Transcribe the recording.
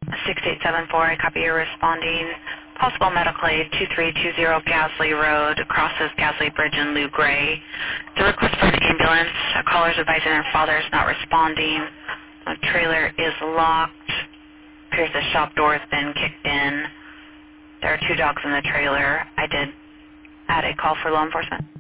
6874, I copy you're responding. Possible medical aid, 2320 Gasley Road, crosses Gasley Bridge in Lou Gray. The request for an ambulance. A caller's advising their father is not responding. The trailer is locked. Appears the shop door has been kicked in. There are 2 dogs in the trailer. I did add a call for law enforcement.